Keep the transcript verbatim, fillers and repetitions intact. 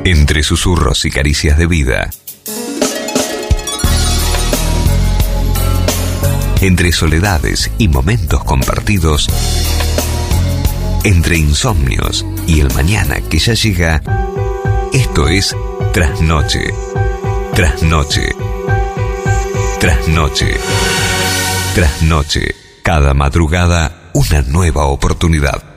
Entre susurros y caricias de vida. Entre soledades y momentos compartidos. Entre insomnios y el mañana que ya llega. Esto es Trasnoche. Trasnoche. Trasnoche. Trasnoche. Cada madrugada una nueva oportunidad.